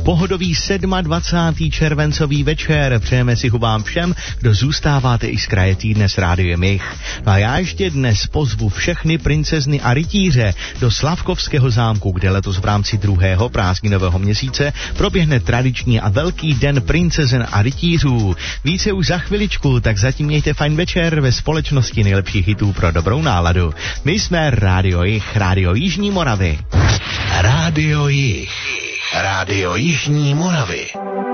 Pohodový 27. červencový večer přejeme si ho vám všem, kdo zůstáváte i z kraje týdne s Rádiem Jich. No a já ještě dnes pozvu všechny princezny a rytíře do Slavkovského zámku, kde letos v rámci druhého prázdninového měsíce proběhne tradiční a velký den princezen a rytířů. Více už za chviličku, tak zatím mějte fajn večer ve společnosti nejlepších hitů pro dobrou náladu. My jsme Rádio Jich, Rádio Jižní Moravy. Rádio Jich, Rádio Jižní Moravy.